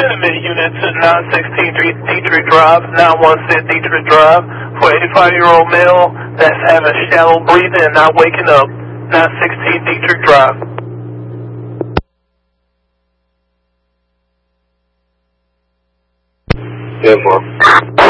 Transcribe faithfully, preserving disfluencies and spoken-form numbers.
Admit unit to nine sixteen Dietrich Drive, nine one six Dietrich Drive, for eighty-five-year-old male that's having shallow breathing and not waking up, nine sixteen Dietrich Drive. ten four.